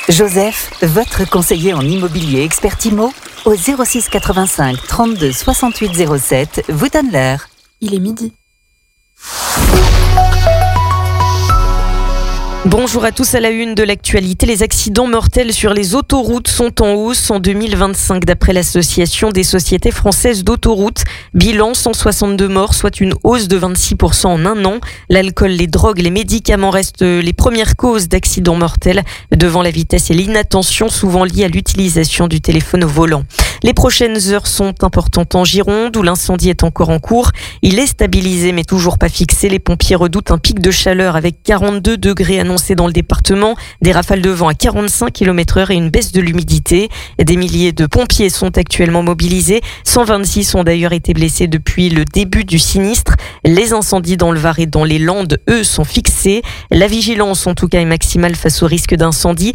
Joseph, votre conseiller en immobilier expert IMO, au 06 85 32 68 07, vous donne l'heure. Il est midi. Bonjour à tous, à la une de l'actualité. Les accidents mortels sur les autoroutes sont en hausse en 2025 d'après l'Association des sociétés françaises d'autoroutes. Bilan 162 morts, soit une hausse de 26% en un an. L'alcool, les drogues, les médicaments restent les premières causes d'accidents mortels devant la vitesse et l'inattention souvent liées à l'utilisation du téléphone au volant. Les prochaines heures sont importantes en Gironde où l'incendie est encore en cours. Il est stabilisé mais toujours pas fixé. Les pompiers redoutent un pic de chaleur avec 42 degrés annoncés dans le département, des rafales de vent à 45 km/h et une baisse de l'humidité. Des milliers de pompiers sont actuellement mobilisés. 126 ont d'ailleurs été blessés depuis le début du sinistre. Les incendies dans le Var et dans les Landes, eux, sont fixés. La vigilance, en tout cas, est maximale face au risque d'incendie.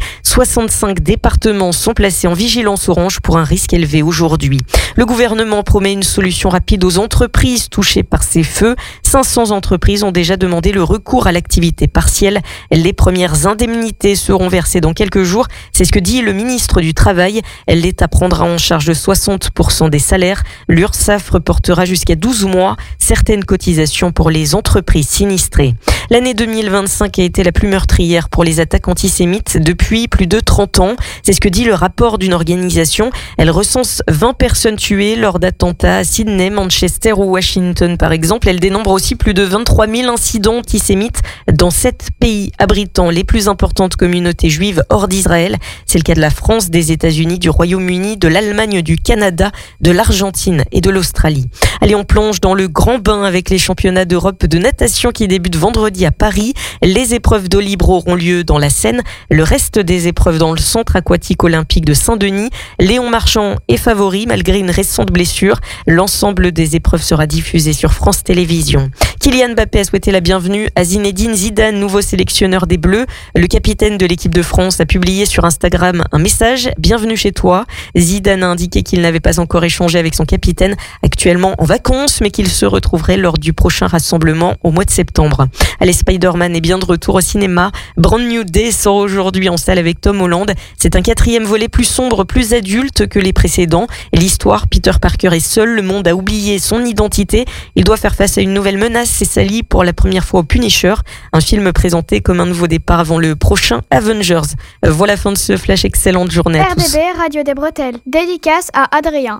65 départements sont placés en vigilance orange pour un risque élevé aujourd'hui. Le gouvernement promet une solution rapide aux entreprises touchées par ces feux. 500 entreprises ont déjà demandé le recours à l'activité partielle. Les premières indemnités seront versées dans quelques jours. C'est ce que dit le ministre du Travail. L'État prendra en charge 60% des salaires. L'URSSAF reportera jusqu'à 12 mois certaines cotisations pour les entreprises sinistrées. L'année 2025 a été la plus meurtrière pour les attaques antisémites depuis plus de 30 ans. C'est ce que dit le rapport d'une organisation. Elle recense 20 personnes tuées lors d'attentats à Sydney, Manchester ou Washington par exemple. Elle dénombre aussi plus de 23 000 incidents antisémites dans 7 pays abritant les plus importantes communautés juives hors d'Israël. C'est le cas de la France, des États-Unis, du Royaume-Uni, de l'Allemagne, du Canada, de l'Argentine et de l'Australie. Allez, on plonge dans le grand bain avec les championnats d'Europe de natation qui débutent vendredi à Paris. Les épreuves d'eau libre auront lieu dans la Seine. Le reste des épreuves dans le centre aquatique olympique de Saint-Denis. Léon Marchand est favori malgré une récente blessure. L'ensemble des épreuves sera diffusé sur France Télévisions. Kylian Mbappé a souhaité la bienvenue à Zinedine Zidane, nouveau sélectionneur des Bleus. Le capitaine de l'équipe de France a publié sur Instagram un message « Bienvenue chez toi ». Zidane a indiqué qu'il n'avait pas encore échangé avec son capitaine, actuellement en vacances, mais qu'il se retrouverait lors du prochain rassemblement au mois de septembre. Allez, Spider-Man est bien de retour au cinéma. Brand New Day sort aujourd'hui en salle avec Tom Holland. C'est un 4e volet plus sombre, plus adulte que les précédents. L'histoire, Peter Parker est seul, le monde a oublié son identité. Il doit faire face à une nouvelle menace, c'est Sally pour la première fois au Punisher. Un film présenté comme un nouveau départ avant le prochain Avengers. Voilà, fin de ce flash, excellente journée à tous. RDB, Radio des Bretelles. Dédicace à Adrien.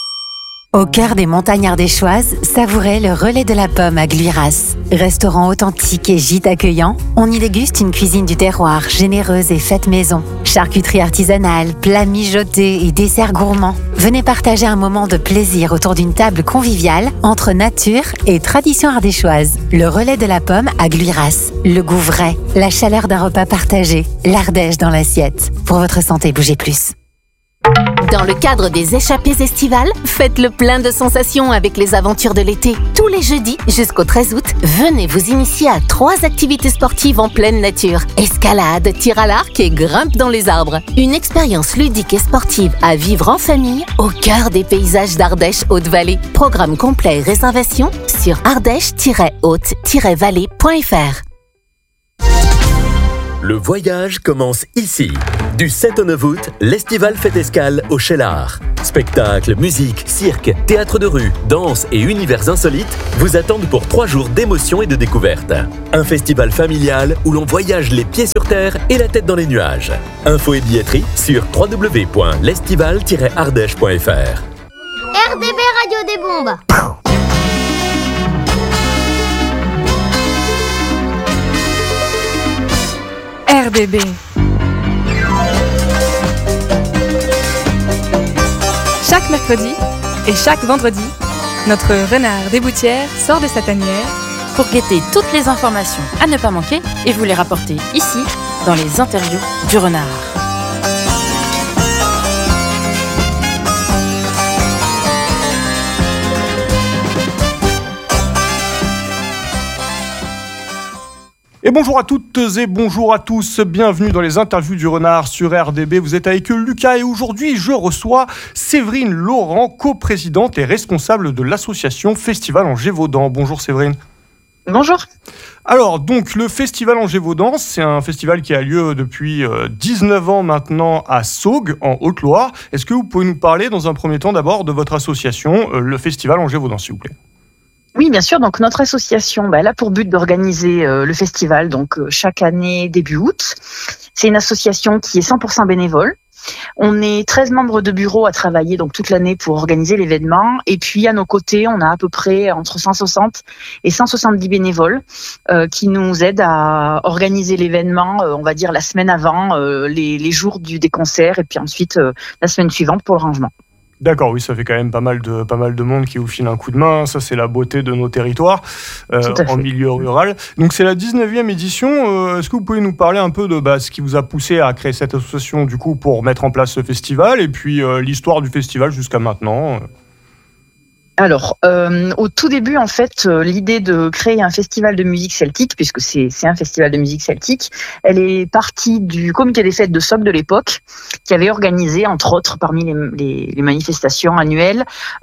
Au cœur des montagnes ardéchoises, savourez le relais de la pomme à Gluiras. Restaurant authentique et gîte accueillant, on y déguste une cuisine du terroir généreuse et faite maison. Charcuterie artisanale, plats mijotés et desserts gourmands. Venez partager un moment de plaisir autour d'une table conviviale entre nature et tradition ardéchoise. Le relais de la pomme à Gluiras. Le goût vrai, la chaleur d'un repas partagé, l'Ardèche dans l'assiette. Pour votre santé, bougez plus. Dans le cadre des échappées estivales, faites le plein de sensations avec les aventures de l'été. Tous les jeudis jusqu'au 13 août, venez vous initier à 3 activités sportives en pleine nature. Escalade, tir à l'arc et grimpe dans les arbres. Une expérience ludique et sportive à vivre en famille au cœur des paysages d'Ardèche Haute-Vallée. Programme complet et réservation sur ardèche-haute-vallée.fr. Le voyage commence ici. Du 7 au 9 août, l'Estival fait escale au Cheylard. Spectacles, musique, cirque, théâtre de rue, danse et univers insolites vous attendent pour 3 jours d'émotion et de découverte. Un festival familial où l'on voyage les pieds sur terre et la tête dans les nuages. Infos et billetterie sur www.lestival-ardèche.fr. RDB, Radio des Bombes. RDB. Chaque mercredi et chaque vendredi, notre renard des Boutières sort de sa tanière pour guetter toutes les informations à ne pas manquer et vous les rapporter ici, dans les interviews du renard. Et bonjour à toutes et bonjour à tous, bienvenue dans les interviews du renard sur RDB. Vous êtes avec Lucas et aujourd'hui je reçois Séverine Laurent, coprésidente et responsable de l'association Festival en Gévaudan. Bonjour Séverine. Bonjour. Alors, donc, le festival Angers-Vaudan, c'est un festival qui a lieu depuis 19 ans maintenant à Saugues, en Haute-Loire. Est-ce que vous pouvez nous parler, dans un premier temps, d'abord, de votre association, le festival Angers-Vaudan, s'il vous plaît? Oui, bien sûr. Donc, notre association, elle a pour but d'organiser le festival chaque année, début août. C'est une association qui est 100% bénévole. On est 13 membres de bureau à travailler toute l'année pour organiser l'événement. Et puis, à nos côtés, on a à peu près entre 160 et 170 bénévoles qui nous aident à organiser l'événement, on va dire la semaine avant, les jours des concerts, et puis ensuite la semaine suivante pour le rangement. D'accord, oui, ça fait quand même pas mal de monde qui vous file un coup de main. Ça, c'est la beauté de nos territoires en milieu rural. Donc, c'est la 19e édition. Est-ce que vous pouvez nous parler un peu de ce qui vous a poussé à créer cette association, du coup, pour mettre en place ce festival, et puis l'histoire du festival jusqu'à maintenant? Alors, au tout début, en fait, l'idée de créer un festival de musique celtique, puisque c'est un festival de musique celtique, elle est partie du comité des fêtes de Saugues de l'époque, qui avait organisé, entre autres, parmi les manifestations annuelles,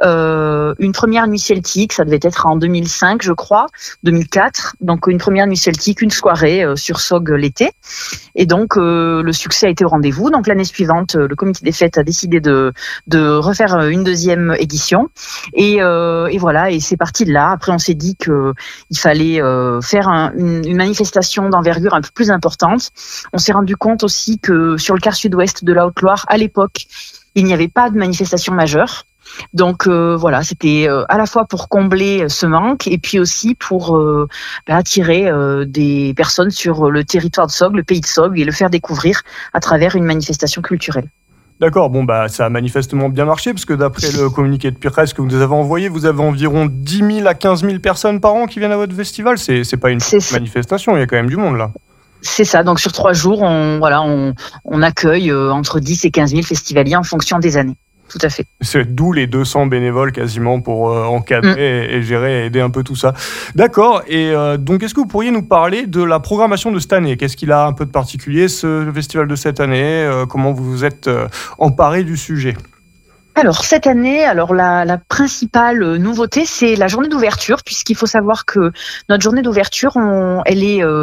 une première nuit celtique. Ça devait être en 2005, je crois, 2004. Donc, une première nuit celtique, une soirée sur Saugues l'été. Et donc, le succès a été au rendez-vous. Donc, l'année suivante, le comité des fêtes a décidé de refaire une deuxième édition. Et voilà, et c'est parti de là. Après, on s'est dit qu'il fallait faire une manifestation d'envergure un peu plus importante. On s'est rendu compte aussi que sur le quart sud-ouest de la Haute-Loire, à l'époque, il n'y avait pas de manifestation majeure. Donc voilà, c'était à la fois pour combler ce manque, et puis aussi pour attirer des personnes sur le territoire de Saugues, le pays de Saugues, et le faire découvrir à travers une manifestation culturelle. D'accord, ça a manifestement bien marché, parce que d'après le communiqué de presse que vous nous avez envoyé, vous avez environ 10 000 à 15 000 personnes par an qui viennent à votre festival. C'est pas une manifestation, il y a quand même du monde là. C'est ça, donc sur 3 jours, on accueille entre 10 et 15 000 festivaliers en fonction des années. Tout à fait. C'est d'où les 200 bénévoles quasiment pour encadrer et gérer et aider un peu tout ça. D'accord. Et donc, est-ce que vous pourriez nous parler de la programmation de cette année? Qu'est-ce qu'il a un peu de particulier, ce festival de cette année? Comment vous vous êtes emparé du sujet? Alors, cette année, la principale nouveauté, c'est la journée d'ouverture, puisqu'il faut savoir que notre journée d'ouverture, elle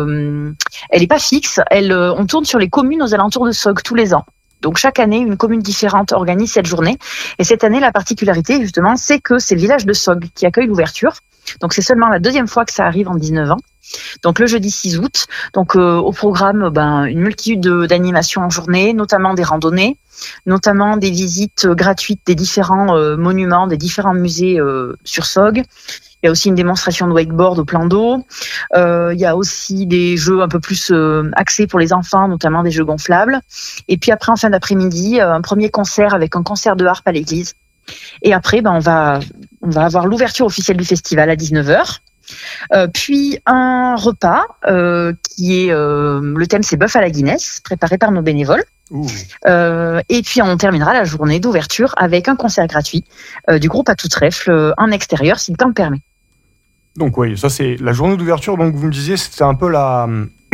est pas fixe. On tourne sur les communes aux alentours de Saugues tous les ans. Donc, chaque année, une commune différente organise cette journée. Et cette année, la particularité, justement, c'est que c'est le village de Saugues qui accueille l'ouverture. Donc, c'est seulement la 2e fois que ça arrive en 19 ans. Donc, le jeudi 6 août. Donc, au programme, une multitude d'animations en journée, notamment des randonnées, notamment des visites gratuites des différents monuments, des différents musées sur Saugues. Il y a aussi une démonstration de wakeboard au plan d'eau. Il y a aussi des jeux un peu plus axés pour les enfants, notamment des jeux gonflables. Et puis après, en fin d'après-midi, un premier concert avec un concert de harpe à l'église. Et après, on va avoir l'ouverture officielle du festival à 19h. Puis un repas qui est le thème, c'est bœuf à la Guinness, préparé par nos bénévoles. Et puis on terminera la journée d'ouverture avec un concert gratuit du groupe À tout trèfle en extérieur, si le temps le permet. Donc oui, ça c'est la journée d'ouverture. Donc vous me disiez, c'était un peu la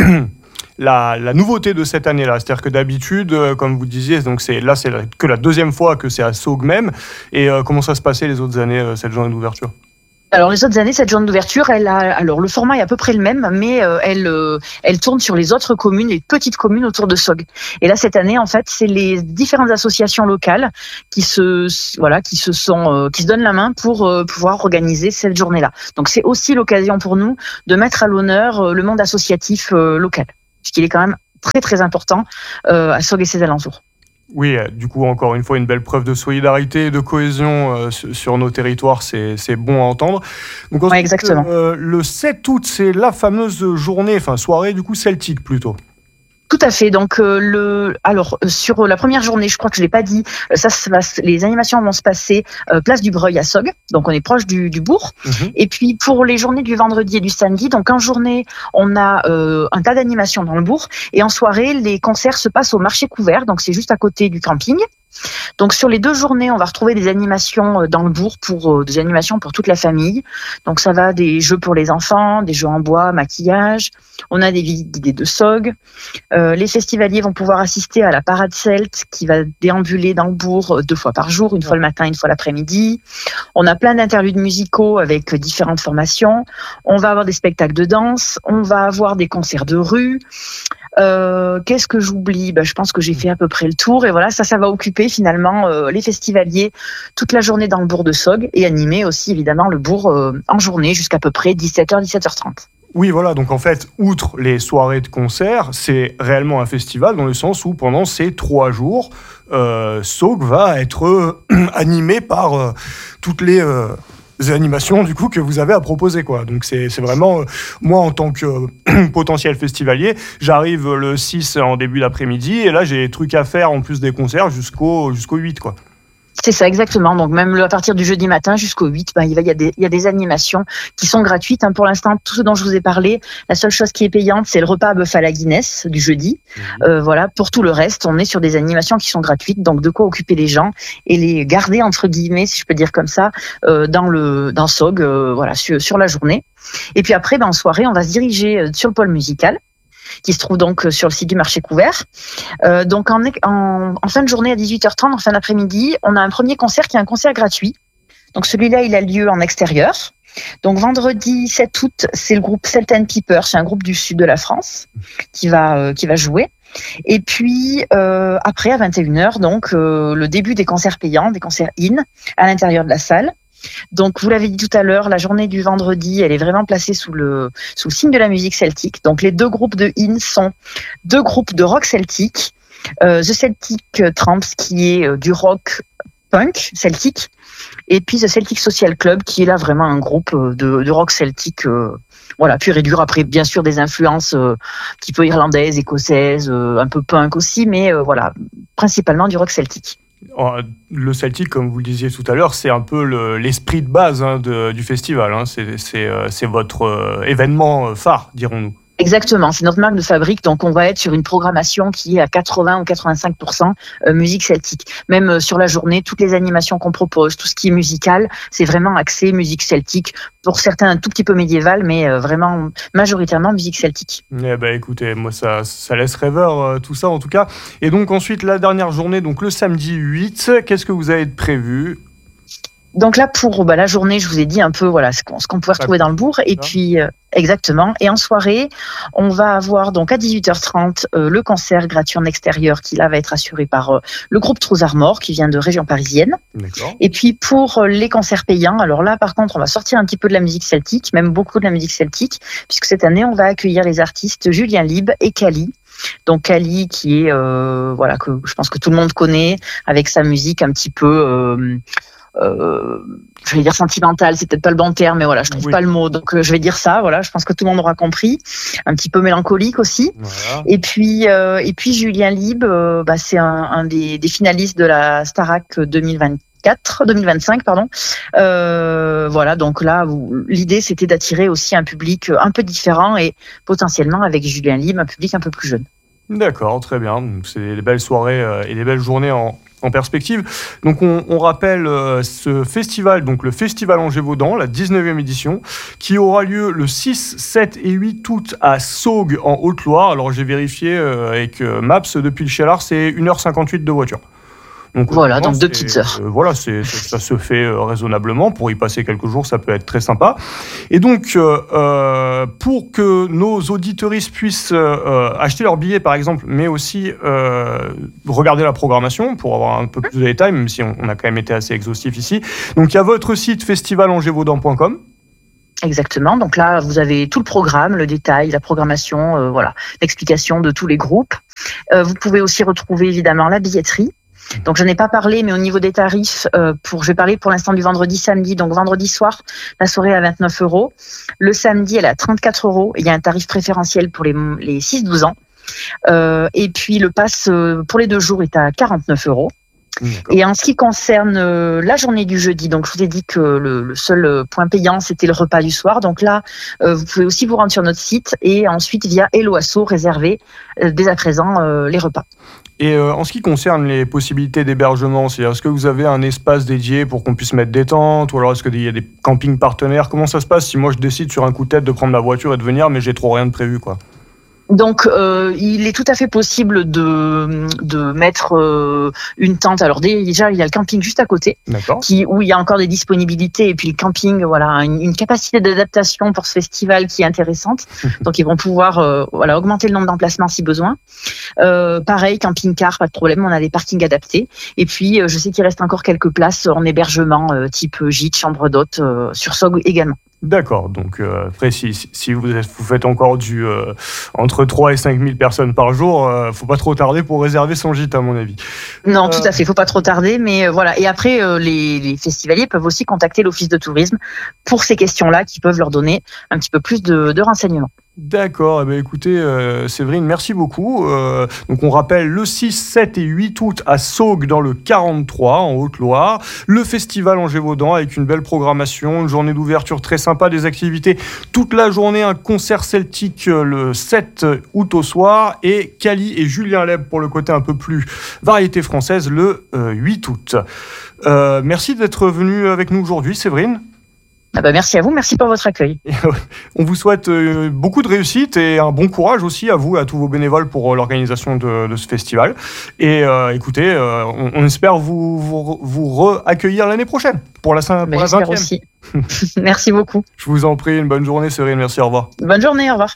nouveauté de cette année-là. C'est-à-dire que d'habitude, comme vous disiez, donc c'est que la 2e fois que c'est à Saugues même. Et comment ça se passait les autres années, cette journée d'ouverture? Alors les autres années, cette journée d'ouverture, le format est à peu près le même, mais elle tourne sur les autres communes, les petites communes autour de Saugues. Et là, cette année, en fait, c'est les différentes associations locales qui se donnent la main pour pouvoir organiser cette journée-là. Donc c'est aussi l'occasion pour nous de mettre à l'honneur le monde associatif local, puisqu'il est quand même très très important à Saugues et ses alentours. Oui, du coup, encore une fois, une belle preuve de solidarité et de cohésion sur nos territoires, c'est bon à entendre. Donc, ensuite, exactement. Le 7 août, c'est la fameuse soirée, du coup, celtique plutôt. Tout à fait. Donc, sur la première journée, je crois que je l'ai pas dit, les animations vont se passer place du Breuil à Saugues. Donc, on est proche du bourg. Mm-hmm. Et puis, pour les journées du vendredi et du samedi, donc en journée, on a un tas d'animations dans le bourg. Et en soirée, les concerts se passent au marché couvert. Donc, c'est juste à côté du camping. Donc sur les 2 journées, on va retrouver des animations dans le bourg des animations pour toute la famille. Donc ça va des jeux pour les enfants, des jeux en bois, maquillage. On a des visites guidées de SOG. Les festivaliers vont pouvoir assister à la parade celte qui va déambuler dans le bourg 2 fois par jour, une fois le matin, une fois l'après-midi. On a plein d'interludes musicaux avec différentes formations. On va avoir des spectacles de danse. On va avoir des concerts de rue. Qu'est-ce que j'oublie ? Je pense que j'ai fait à peu près le tour. Et voilà, ça va occuper finalement les festivaliers toute la journée dans le bourg de SOG et animer aussi évidemment le bourg en journée jusqu'à peu près 17h, 17h30. Oui, voilà, donc en fait, outre les soirées de concert, c'est réellement un festival dans le sens où pendant ces 3 jours, SOG va être animé par toutes les animations du coup que vous avez à proposer, quoi. Donc c'est vraiment moi en tant que potentiel festivalier, j'arrive le 6 en début d'après-midi et là j'ai des trucs à faire en plus des concerts jusqu'au 8, quoi. C'est ça, exactement. Donc même à partir du jeudi matin jusqu'au 8, il y a des animations qui sont gratuites. Pour l'instant, tout ce dont je vous ai parlé, la seule chose qui est payante, c'est le repas à bœuf à la Guinness du jeudi. Voilà. Pour tout le reste, on est sur des animations qui sont gratuites. Donc de quoi occuper les gens et les garder entre guillemets, si je peux dire comme ça, dans SOG, voilà, sur la journée. Et puis après, en soirée, on va se diriger sur le pôle musical, qui se trouve donc sur le site du marché couvert. Donc en fin de journée à 18h30, en fin d'après-midi, on a un premier concert qui est un concert gratuit. Donc celui-là, il a lieu en extérieur. Donc vendredi 7 août, c'est le groupe Celt & Piper, c'est un groupe du sud de la France qui va jouer. Et puis après à 21h, donc le début des concerts payants, des concerts in à l'intérieur de la salle. Donc, vous l'avez dit tout à l'heure, la journée du vendredi, elle est vraiment placée sous le signe de la musique celtique. Donc, les 2 groupes de in sont 2 groupes de rock celtique. The Celtic Tramps, qui est du rock punk celtique, et puis The Celtic Social Club, qui est là vraiment un groupe de rock celtique, voilà, pur et dur. Après, bien sûr, des influences un petit peu irlandaises, écossaises, un peu punk aussi, mais voilà, principalement du rock celtique. Le Celtic, comme vous le disiez tout à l'heure, c'est un peu l'esprit de base du festival. C'est votre événement phare, dirons-nous. Exactement, c'est notre marque de fabrique, donc on va être sur une programmation qui est à 80 ou 85% musique celtique. Même sur la journée, toutes les animations qu'on propose, tout ce qui est musical, c'est vraiment axé musique celtique. Pour certains, un tout petit peu médiéval, mais vraiment majoritairement musique celtique. Eh ben, écoutez, moi ça laisse rêveur tout ça en tout cas. Et donc ensuite, la dernière journée, donc le samedi 8, qu'est-ce que vous avez de prévu ? Donc là, pour la journée, je vous ai dit un peu voilà ce qu'on pouvait retrouver dans le bourg. Et puis, exactement. Et en soirée, on va avoir donc à 18h30 le concert gratuit en extérieur qui là va être assuré par le groupe Trous Armor qui vient de région parisienne. D'accord. Et puis pour les concerts payants, alors là par contre, on va sortir un petit peu de la musique celtique, même beaucoup de la musique celtique, puisque cette année, on va accueillir les artistes Julien Lieb et Kali. Donc Kali qui est voilà que je pense que tout le monde connaît avec sa musique un petit peu je vais dire sentimental, c'est peut-être pas le bon terme, mais voilà, je trouve pas le mot, donc je vais dire ça. Voilà, je pense que tout le monde aura compris. Un petit peu mélancolique aussi. Voilà. Et puis Julien Lieb, c'est un des finalistes de la Starac 2025, pardon. Voilà, donc là, l'idée c'était d'attirer aussi un public un peu différent et potentiellement avec Julien Lieb, un public un peu plus jeune. D'accord, très bien. Donc, c'est des belles soirées et des belles journées en perspective. Donc on rappelle ce festival, donc le Festival Angers-Vaudan, la 19e édition, qui aura lieu le 6, 7 et 8 août à Saugues en Haute-Loire. Alors j'ai vérifié avec Maps, depuis le Chelard, c'est 1h58 de voiture. Donc, voilà, donc 2 petites heures. Voilà, ça se fait raisonnablement. Pour y passer quelques jours, ça peut être très sympa. Et donc, pour que nos auditeuristes puissent acheter leurs billets, par exemple, mais aussi regarder la programmation pour avoir un peu plus de détails, même si on a quand même été assez exhaustif ici. Donc, il y a votre site festivalangevaudan.com. Exactement. Donc là, vous avez tout le programme, le détail, la programmation, voilà, l'explication de tous les groupes. Vous pouvez aussi retrouver évidemment la billetterie. Donc, je n'ai pas parlé, mais au niveau des tarifs, je vais parler pour l'instant du vendredi, samedi. Donc, vendredi soir, la soirée est à 29 €. Le samedi, elle est à 34 €. Il y a un tarif préférentiel pour les 6-12 ans. Et puis, le pass pour les 2 jours est à 49 €. Et en ce qui concerne la journée du jeudi, donc je vous ai dit que le seul point payant, c'était le repas du soir. Donc là, vous pouvez aussi vous rendre sur notre site et ensuite, via Hello Asso, réserver dès à présent les repas. Et en ce qui concerne les possibilités d'hébergement, c'est-à-dire est-ce que vous avez un espace dédié pour qu'on puisse mettre des tentes, ou alors est-ce qu'il y a des campings partenaires? Comment ça se passe si moi je décide sur un coup de tête de prendre ma voiture et de venir, mais j'ai trop rien de prévu, quoi? Donc, il est tout à fait possible de mettre une tente. Alors déjà, il y a le camping juste à côté, où il y a encore des disponibilités. Et puis le camping, voilà, une capacité d'adaptation pour ce festival qui est intéressante. Donc, ils vont pouvoir augmenter le nombre d'emplacements si besoin. Pareil, camping-car, pas de problème. On a des parkings adaptés. Et puis, je sais qu'il reste encore quelques places en hébergement, type gîte, chambre d'hôte, sur Sog également. D'accord, donc après si vous faites encore entre 3 et 5 000 personnes par jour, faut pas trop tarder pour réserver son gîte à mon avis. Non, tout à fait, faut pas trop tarder, mais voilà. Et après, les festivaliers peuvent aussi contacter l'office de tourisme pour ces questions-là, qui peuvent leur donner un petit peu plus de renseignements. D'accord, écoutez, Séverine, merci beaucoup. Donc on rappelle le 6, 7 et 8 août à Saugues dans le 43 en Haute-Loire. Le festival en Gévaudan avec une belle programmation, une journée d'ouverture très sympa, des activités toute la journée, un concert celtique le 7 août au soir et Cali et Julien Leb pour le côté un peu plus variété française le 8 août. Merci d'être venu avec nous aujourd'hui, Séverine. Merci à vous, merci pour votre accueil. On vous souhaite beaucoup de réussite et un bon courage aussi à vous et à tous vos bénévoles pour l'organisation de ce festival. Et écoutez, on espère vous accueillir l'année prochaine pour la 20e. Aussi. Merci beaucoup. Je vous en prie, une bonne journée, Séverine. Merci, au revoir. Bonne journée, au revoir.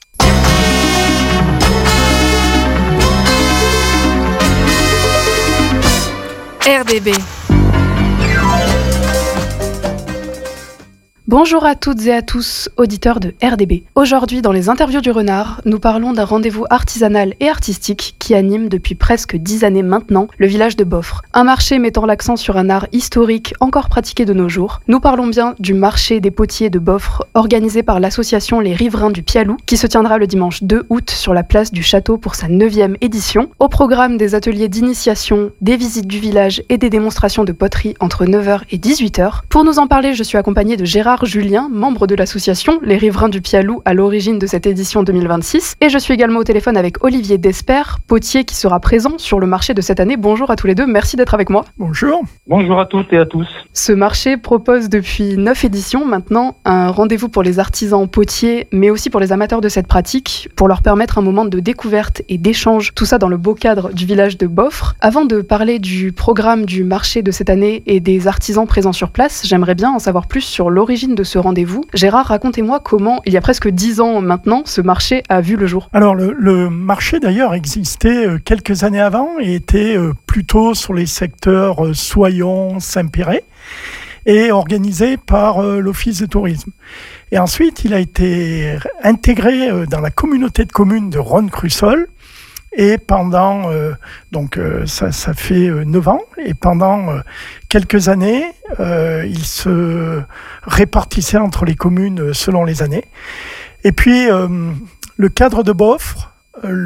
RDB. Bonjour à toutes et à tous, auditeurs de RDB. Aujourd'hui, dans les interviews du Renard, nous parlons d'un rendez-vous artisanal et artistique qui anime depuis presque 10 années maintenant le village de Boffre. Un marché mettant l'accent sur un art historique encore pratiqué de nos jours. Nous parlons bien du marché des potiers de Boffre, organisé par l'association Les Riverains du Pialou, qui se tiendra le dimanche 2 août sur la place du Château pour sa 9e édition. Au programme, des ateliers d'initiation, des visites du village et des démonstrations de poterie entre 9h et 18h. Pour nous en parler, je suis accompagnée de Gérard Julien, membre de l'association Les Riverains du Pialou à l'origine de cette édition 2026. Et je suis également au téléphone avec Olivier Desper, potier qui sera présent sur le marché de cette année. Bonjour à tous les deux, merci d'être avec moi. Bonjour. Bonjour à toutes et à tous. Ce marché propose depuis 9 éditions maintenant un rendez-vous pour les artisans potiers, mais aussi pour les amateurs de cette pratique, pour leur permettre un moment de découverte et d'échange, tout ça dans le beau cadre du village de Boffre. Avant de parler du programme du marché de cette année et des artisans présents sur place, j'aimerais bien en savoir plus sur l'origine de ce rendez-vous. Gérard, racontez-moi comment, il y a presque 10 ans maintenant, ce marché a vu le jour. Alors, le marché d'ailleurs existait quelques années avant et était plutôt sur les secteurs Soyon, Saint-Péret et organisé par l'Office de tourisme. Et ensuite, il a été intégré dans la communauté de communes de Rhône-Crussol. Et pendant, ça fait 9 ans, et pendant quelques années, il se répartissait entre les communes selon les années. Et puis, le cadre de Boffre,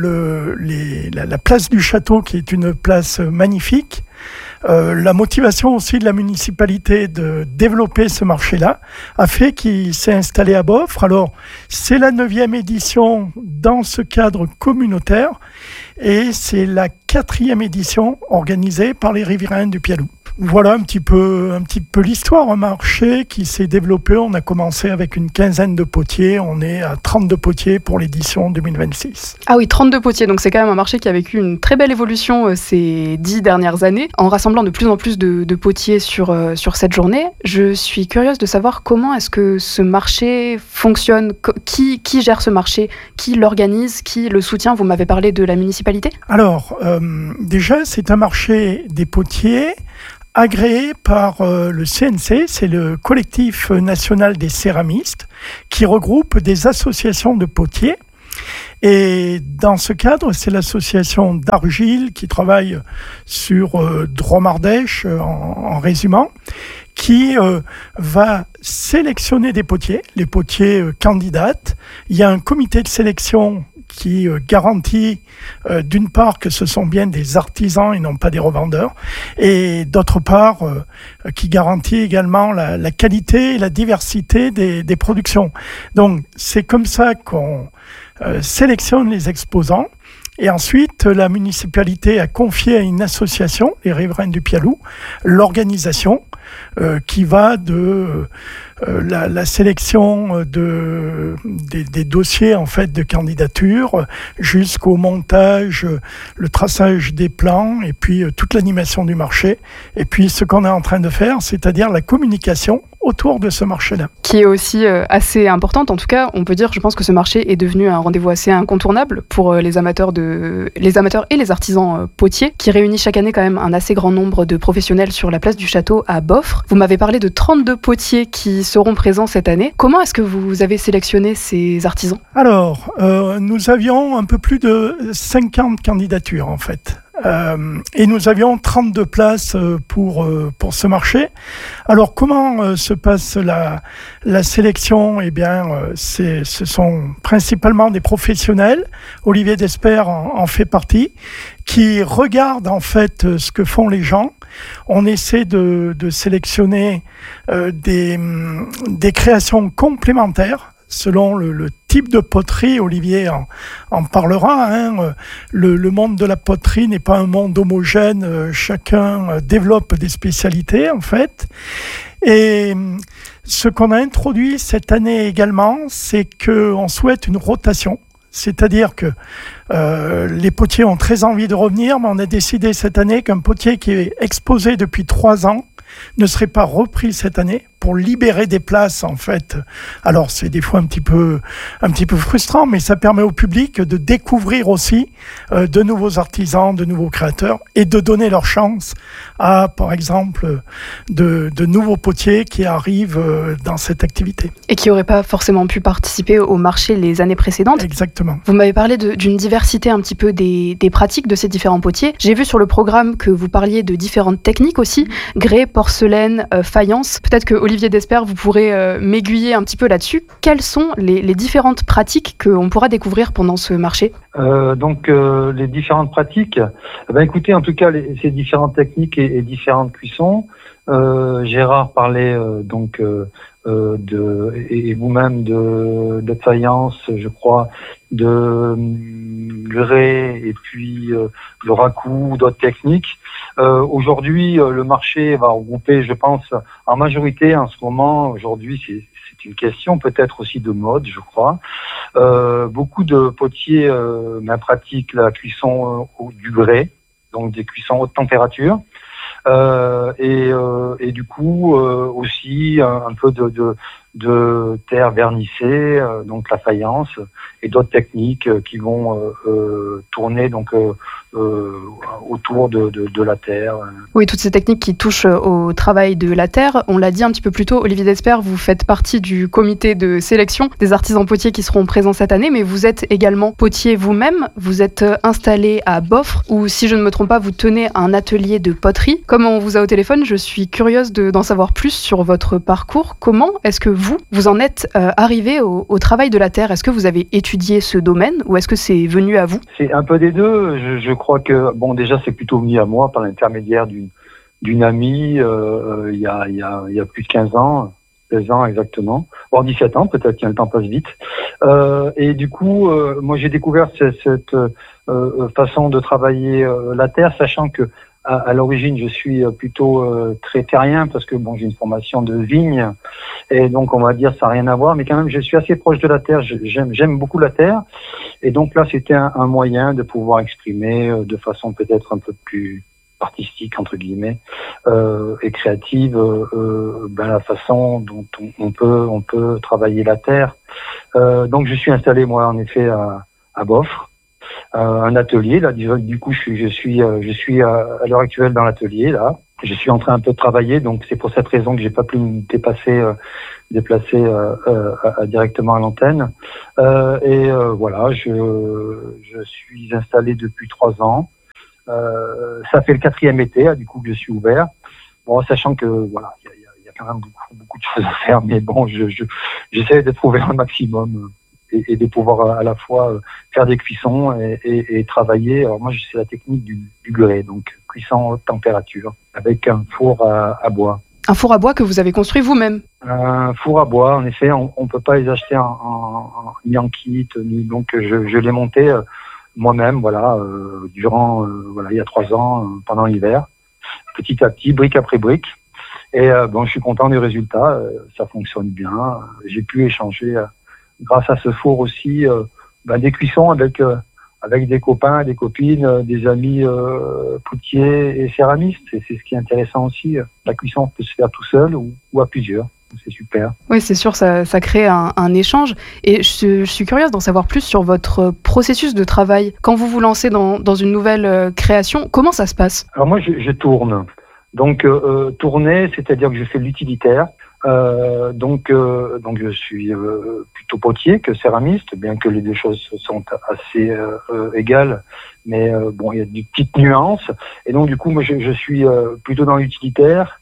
la place du Château, qui est une place magnifique, la motivation aussi de la municipalité de développer ce marché-là a fait qu'il s'est installé à Boffre. Alors, c'est la 9e édition dans ce cadre communautaire et c'est la 4e édition organisée par les Riverains du Pialou. Voilà un petit peu l'histoire. Un marché qui s'est développé. On a commencé avec une quinzaine de potiers. On est à 32 potiers pour l'édition 2026. Ah oui, 32 potiers. Donc c'est quand même un marché qui a vécu une très belle évolution ces 10 dernières années, en rassemblant de plus en plus de potiers sur cette journée. Je suis curieuse de savoir comment est-ce que ce marché fonctionne. Qui gère ce marché? Qui l'organise? Qui le soutient? Vous m'avez parlé de la municipalité. Alors, déjà, c'est un marché des potiers agréé par le CNC, c'est le collectif national des céramistes, qui regroupe des associations de potiers. Et dans ce cadre, c'est l'association d'Argile qui travaille sur Dromardèche, en résumant, qui va sélectionner des potiers, les potiers candidates. Il y a un comité de sélection qui garantit d'une part que ce sont bien des artisans et non pas des revendeurs, et d'autre part qui garantit également la qualité et la diversité des productions. Donc c'est comme ça qu'on sélectionne les exposants. Et ensuite, la municipalité a confié à une association, les Riverains du Pialou, l'organisation qui va de la sélection des dossiers en fait de candidature jusqu'au montage, le traçage des plans et puis toute l'animation du marché. Et puis ce qu'on est en train de faire, c'est-à-dire la communication autour de ce marché-là. Qui est aussi assez importante. En tout cas, on peut dire, je pense que ce marché est devenu un rendez-vous assez incontournable pour les amateurs et les artisans potiers, qui réunit chaque année quand même un assez grand nombre de professionnels sur la place du château à Boffres. Vous m'avez parlé de 32 potiers qui seront présents cette année. Comment est-ce que vous avez sélectionné ces artisans ? Alors, nous avions un peu plus de 50 candidatures en fait. Et nous avions 32 places pour ce marché. Alors comment se passe la sélection ? Eh bien, ce sont principalement des professionnels. Olivier Desper en fait partie, qui regardent en fait ce que font les gens. On essaie de sélectionner des créations complémentaires selon le type de poterie. Olivier en parlera. Le monde de la poterie n'est pas un monde homogène. Chacun développe des spécialités, en fait. Et ce qu'on a introduit cette année également, c'est qu'on souhaite une rotation. C'est-à-dire que les potiers ont très envie de revenir, mais on a décidé cette année qu'un potier qui est exposé depuis 3 ans ne serait pas repris cette année pour libérer des places en fait. Alors c'est des fois un petit peu frustrant, mais ça permet au public de découvrir aussi de nouveaux artisans, de nouveaux créateurs et de donner leur chance à, par exemple, de nouveaux potiers qui arrivent dans cette activité. Et qui n'auraient pas forcément pu participer au marché les années précédentes. Exactement. Vous m'avez parlé d'une diversité un petit peu des pratiques de ces différents potiers. J'ai vu sur le programme que vous parliez de différentes techniques aussi, grès, porcelaine, faïence. Peut-être que Olivier Desper, vous pourrez m'aiguiller un petit peu là-dessus. Quelles sont les différentes pratiques qu'on pourra découvrir pendant ce marché ? Les différentes pratiques, écoutez, en tout cas, ces différentes techniques et différentes cuissons, Gérard parlait et vous-même de faïence, je crois, de grès et puis le raku, d'autres techniques. Aujourd'hui, le marché va regrouper, je pense, en majorité en ce moment, aujourd'hui, c'est une question peut-être aussi de mode, je crois. Beaucoup de potiers pratiquent la cuisson du grès, donc des cuissons haute température. Et du coup aussi un peu de terre vernissée, donc la faïence, et d'autres techniques qui vont tourner autour de la terre. Oui, toutes ces techniques qui touchent au travail de la terre. On l'a dit un petit peu plus tôt, Olivier Desper, vous faites partie du comité de sélection des artisans potiers qui seront présents cette année, mais vous êtes également potier vous-même. Vous êtes installé à Boffres, où, si je ne me trompe pas, vous tenez un atelier de poterie. Comme on vous a au téléphone, je suis curieuse d'en savoir plus sur votre parcours. Comment est-ce que vous en êtes arrivé au travail de la terre ? Est-ce que vous avez étudié ce domaine ou est-ce que c'est venu à vous ? C'est un peu des deux. Je crois que, déjà, c'est plutôt venu à moi par l'intermédiaire d'une amie il y a plus de 15 ans, 16 ans exactement, voire 17 ans, peut-être, le temps passe vite. Et du coup, moi, j'ai découvert cette façon de travailler la terre, sachant que à l'origine, je suis plutôt très terrien parce que j'ai une formation de vigne et donc on va dire ça n'a rien à voir, mais quand même je suis assez proche de la terre. J'aime beaucoup la terre et donc là c'était un moyen de pouvoir exprimer de façon peut-être un peu plus artistique entre guillemets et créative la façon dont on peut travailler la terre. Donc je suis installé moi en effet à Boffres. Un atelier là, du coup je suis à l'heure actuelle dans l'atelier là. Je suis en train un peu de travailler, donc c'est pour cette raison que j'ai pas pu me déplacer directement à l'antenne. Voilà, je suis installé depuis 3 ans. Ça fait le 4e été, du coup que je suis ouvert. Bon, sachant que voilà, il y a quand même beaucoup de choses à faire, mais bon, j'essaie de trouver un maximum. et de pouvoir à la fois faire des cuissons et travailler. Alors moi, c'est la technique du grès, donc cuisson haute température avec un four à bois. Un four à bois que vous avez construit vous-même? Un four à bois, en effet, on peut pas les acheter ni en kit, donc je l'ai monté moi-même, voilà, durant il y a 3 ans, pendant l'hiver, petit à petit, brique après brique. Et je suis content du résultat, ça fonctionne bien. J'ai pu échanger, grâce à ce four aussi, des cuissons avec des copains, des copines, des amis potiers et céramistes. Et c'est ce qui est intéressant aussi. La cuisson peut se faire tout seul ou à plusieurs. C'est super. Oui, c'est sûr, ça crée un échange. Et je suis curieuse d'en savoir plus sur votre processus de travail. Quand vous vous lancez dans une nouvelle création, comment ça se passe? Alors moi, je tourne. Donc tourner, c'est-à-dire que je fais de l'utilitaire. Donc je suis plutôt potier que céramiste, bien que les deux choses sont assez égales, mais il y a des petites nuances. Et donc du coup, moi je suis plutôt dans l'utilitaire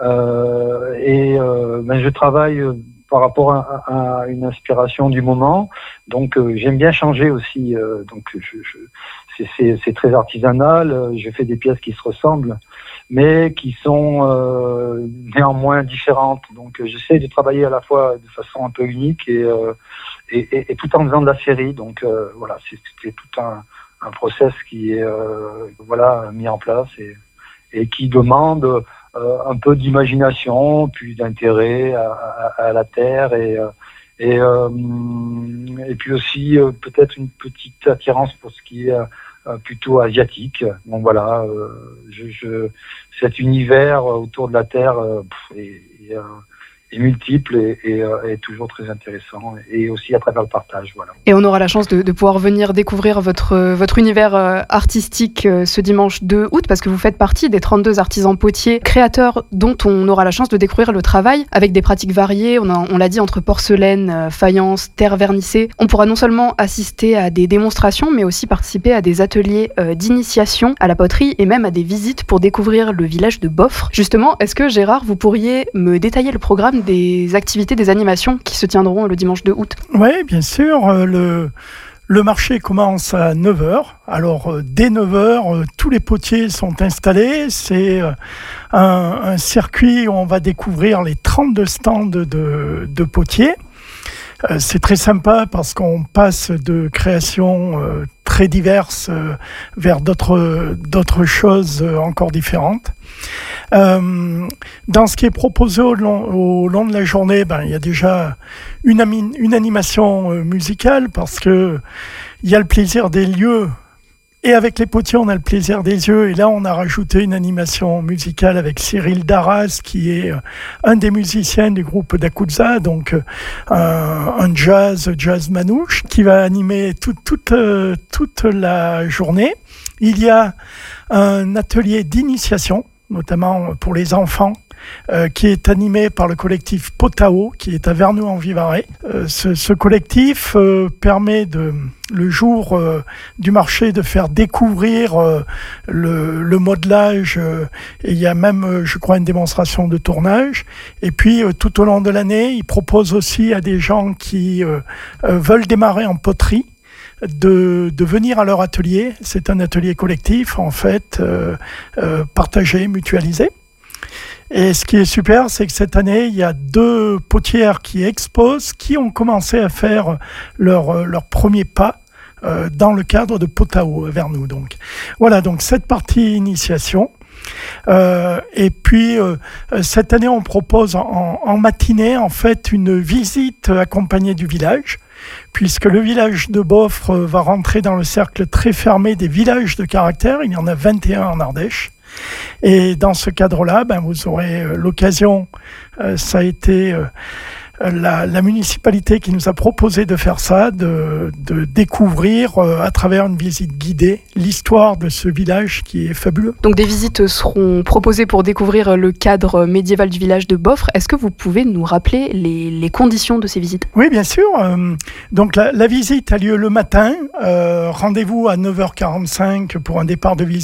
je travaille par rapport à une inspiration du moment. Donc j'aime bien changer aussi. Donc c'est très artisanal. Je fais des pièces qui se ressemblent, mais qui sont néanmoins différentes. Donc j'essaie de travailler à la fois de façon un peu unique et tout en faisant de la série. Donc c'est tout un process qui est mis en place et qui demande un peu d'imagination, puis d'intérêt à la terre et puis aussi peut-être une petite attirance pour ce qui est plutôt asiatique. Donc voilà, cet univers autour de la terre est multiple et toujours très intéressant, et aussi à travers le partage. Voilà. Et on aura la chance de pouvoir venir découvrir votre univers artistique ce dimanche 2 août, parce que vous faites partie des 32 artisans potiers créateurs dont on aura la chance de découvrir le travail avec des pratiques variées. On l'a dit, entre porcelaine, faïence, terre vernissée. On pourra non seulement assister à des démonstrations, mais aussi participer à des ateliers d'initiation à la poterie et même à des visites pour découvrir le village de Boffre. Justement, est-ce que Gérard, vous pourriez me détailler le programme des activités, des animations qui se tiendront le dimanche 2 août? Oui, bien sûr. Le marché commence à 9h. Alors, dès 9h, tous les potiers sont installés. C'est un circuit où on va découvrir les 32 stands de potiers. C'est très sympa parce qu'on passe de créations très diverses vers d'autres choses encore différentes. Dans ce qui est proposé au long de la journée, il y a déjà une animation musicale, parce que il y a le plaisir des lieux. Et avec les potiers, on a le plaisir des yeux. Et là, on a rajouté une animation musicale avec Cyril Darras, qui est un des musiciens du groupe Dakuza, donc un jazz manouche, qui va animer toute la journée. Il y a un atelier d'initiation, notamment pour les enfants, qui est animé par le collectif Potao, qui est à Vernoux-en-Vivarais. Ce collectif permet le jour du marché de faire découvrir le modelage, et il y a même, je crois, une démonstration de tournage. Et puis tout au long de l'année, il propose aussi à des gens qui veulent démarrer en poterie de venir à leur atelier. C'est un atelier collectif, en fait, partagé, mutualisé. Et ce qui est super, c'est que cette année, il y a 2 potières qui exposent, qui ont commencé à faire leur premier pas dans le cadre de Potao vers nous. Donc voilà, donc cette partie initiation. Et puis cette année, on propose en matinée, en fait, une visite accompagnée du village, puisque le village de Boffre va rentrer dans le cercle très fermé des villages de caractère. Il y en a 21 en Ardèche. Et dans ce cadre-là, vous aurez l'occasion, ça a été la municipalité qui nous a proposé de faire ça, de découvrir à travers une visite guidée l'histoire de ce village qui est fabuleux. Donc des visites seront proposées pour découvrir le cadre médiéval du village de Boffre. Est-ce que vous pouvez nous rappeler les conditions de ces visites? Oui, bien sûr. Donc la visite a lieu le matin. Rendez-vous à 9h45 pour un départ de visite.